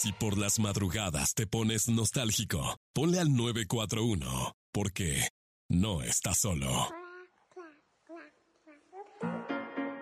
Si por las madrugadas te pones nostálgico, ponle al 941, porque no estás solo.